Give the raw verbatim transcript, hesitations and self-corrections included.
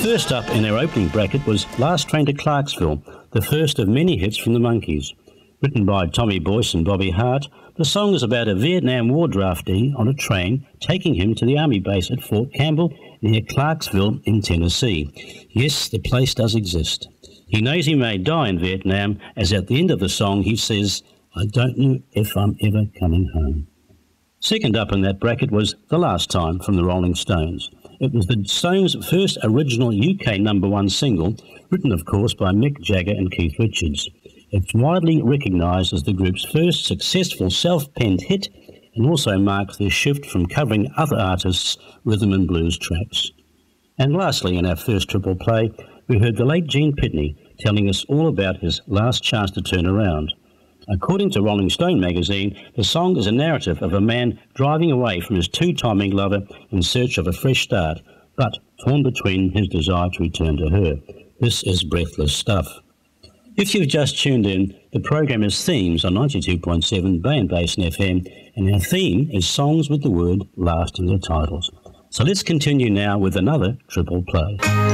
First up in our opening bracket was Last Train to Clarksville, the first of many hits from the Monkees. Written by Tommy Boyce and Bobby Hart, the song is about a Vietnam War draftee on a train taking him to the army base at Fort Campbell near Clarksville in Tennessee. Yes, the place does exist. He knows he may die in Vietnam, as at the end of the song he says, "I don't know if I'm ever coming home." Second up in that bracket was The Last Time from the Rolling Stones. It was the Stones' first original U K number one single, written of course by Mick Jagger and Keith Richards. It's widely recognised as the group's first successful self-penned hit and also marks their shift from covering other artists' rhythm and blues tracks. And lastly, in our first triple play, we heard the late Gene Pitney telling us all about his last chance to turn around. According to Rolling Stone magazine, the song is a narrative of a man driving away from his two-timing lover in search of a fresh start, but torn between his desire to return to her. This is breathless stuff. If you've just tuned in, the program is Themes on ninety-two point seven Bay and Basin F M, and our theme is songs with the word last in their titles. So let's continue now with another triple play.